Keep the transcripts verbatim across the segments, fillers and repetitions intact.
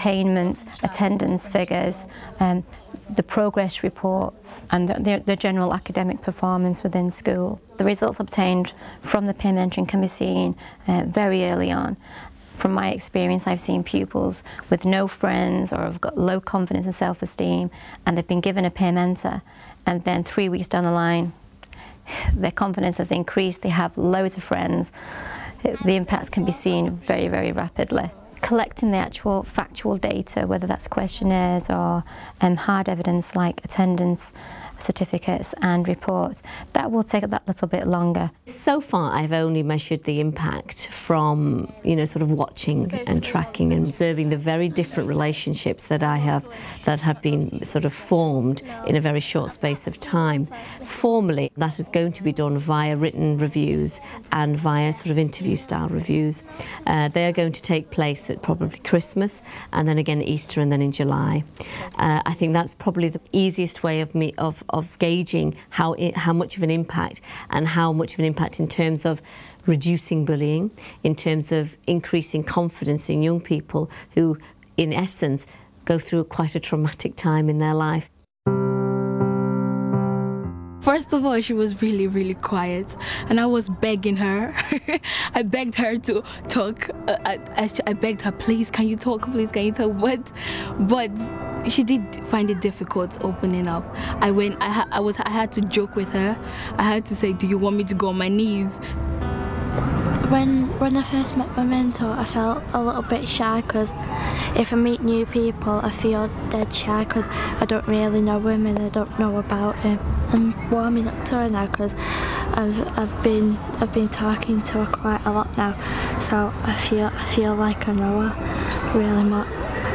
attainment, attendance figures, um, the progress reports and the, the general academic performance within school. The results obtained from the peer mentoring can be seen uh, very early on. From my experience, I've seen pupils with no friends or have got low confidence and self-esteem, and they've been given a peer mentor, and then three weeks down the line their confidence has increased, they have loads of friends. The impacts can be seen very, very rapidly. Collecting the actual factual data, whether that's questionnaires or um, hard evidence like attendance certificates and reports, that will take that little bit longer. So far I've only measured the impact from, you know, sort of watching and tracking and observing the very different relationships that I have that have been sort of formed in a very short space of time. Formally, that is going to be done via written reviews and via sort of interview style reviews. Uh, they are going to take place at probably Christmas and then again Easter and then in July. Uh, I think that's probably the easiest way of me of of gauging how it, how much of an impact and how much of an impact in terms of reducing bullying, in terms of increasing confidence in young people who, in essence, go through quite a traumatic time in their life. First of all, she was really, really quiet, and I was begging her. I begged her to talk. Uh, I, I, I begged her, please, can you talk? Please, can you talk? But, but she did find it difficult opening up. I went. I, ha I was. I had to joke with her. I had to say, "Do you want me to go on my knees?" When, when I first met my mentor, I felt a little bit shy because if I meet new people, I feel dead shy because I don't really know him and I don't know about him. I'm warming up to her now because I've, I've, been, I've been talking to her quite a lot now, so I feel, I feel like I know her really much.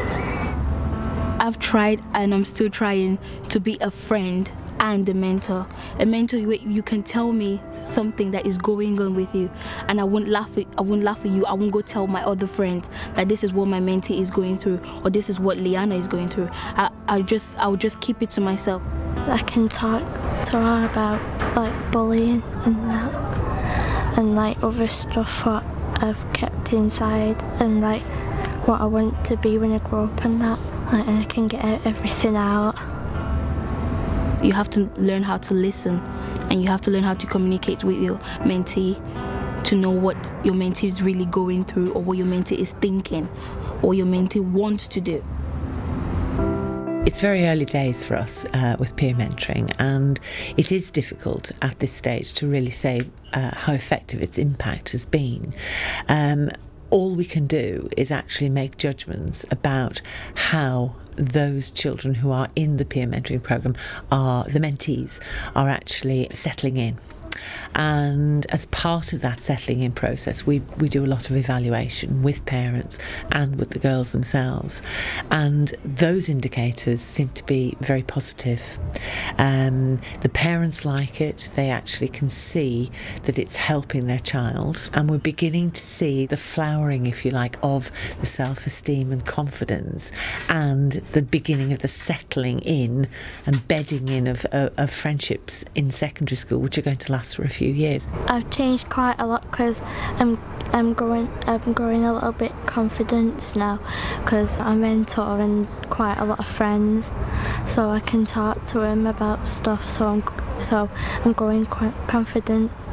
I've tried and I'm still trying to be a friend and a mentor. A mentor, you, you can tell me something that is going on with you, and I won't laugh at, I won't laugh at you. I won't go tell my other friends that this is what my mentee is going through, or this is what Liana is going through. I, I just, I'll just keep it to myself. I can talk to her about like bullying and that, and like other stuff what I've kept inside, and like what I want to be when I grow up and that, like, and I can get everything out. You have to learn how to listen, and you have to learn how to communicate with your mentee to know what your mentee is really going through, or what your mentee is thinking, or your mentee wants to do. It's very early days for us uh, with peer mentoring, and it is difficult at this stage to really say uh, how effective its impact has been. Um, all we can do is actually make judgments about how those children who are in the peer mentoring programme, are the mentees, are actually settling in. And as part of that settling in process, we, we do a lot of evaluation with parents and with the girls themselves, and those indicators seem to be very positive. Um, the parents like it, they actually can see that it's helping their child, and we're beginning to see the flowering, if you like, of the self-esteem and confidence, and the beginning of the settling in and bedding in of, of, of friendships in secondary school, which are going to last for a few years. I've changed quite a lot because I'm I'm growing I'm growing a little bit confidence now because I'm mentoring quite a lot of friends, so I can talk to them about stuff. So I'm so I'm growing quite confident.